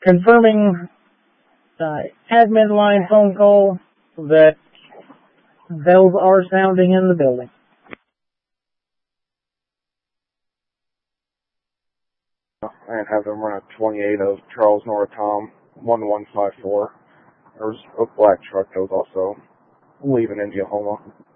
confirming admin line phone call that bells are sounding in the building. And have them run a 28 of Charles Nora Tom 1154. There's a black truck that was also leaving Indiahoma.